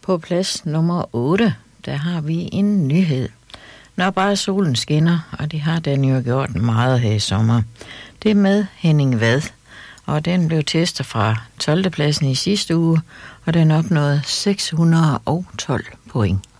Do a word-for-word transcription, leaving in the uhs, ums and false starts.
På plads nummer otte, der har vi en nyhed. Når bare solen skinner, og det har den jo gjort meget her i sommer. Det er med Henning Vad, og den blev testet fra tolvte pladsen i sidste uge, og den opnåede seks hundrede og tolv point.